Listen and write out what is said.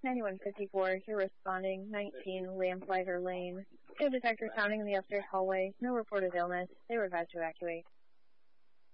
9154, you're responding, 19 Lamplighter Lane. No detector sounding in the upstairs hallway. No report of illness. They were advised to evacuate.